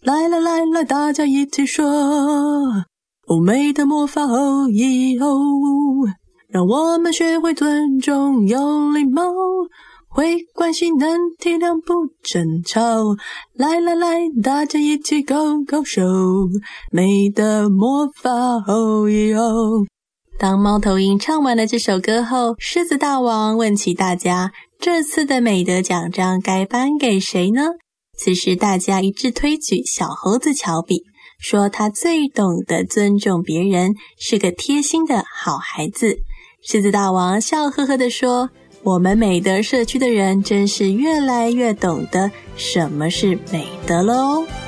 来来来来，大家一起说，哦，美的魔法哦咦哦，让我们学会尊重有礼貌，会关心能体谅不争吵，来来来，大家一起勾勾手，美的魔法哦咦哦。当猫头鹰唱完了这首歌后，狮子大王问起大家，这次的美德奖章该颁给谁呢？此时大家一致推举小猴子乔比，说他最懂得尊重别人，是个贴心的好孩子。狮子大王笑呵呵地说，我们美德社区的人真是越来越懂得什么是美德了哦。